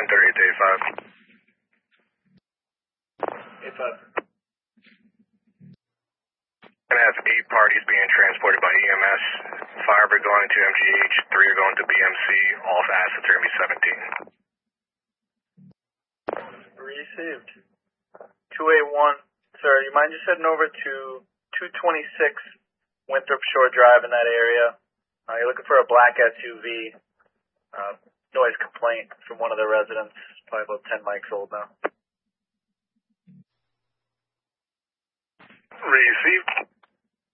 10:38 to 85. 85. Gonna have 8 parties being transported by EMS. 5 are going to MGH, 3 are going to BMC. All assets are gonna be 17. Received. 281. Sir, you mind just heading over to 226 Winthrop Shore Drive in that area? You're looking for a black SUV. Noise complaint from one of the residents, probably about 10 mics old now. Received.